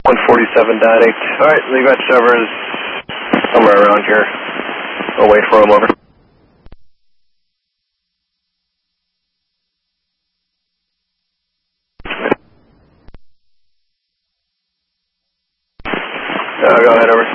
147.8. Alright, leave servers somewhere around here. I'll wait for him, over. Go ahead, over.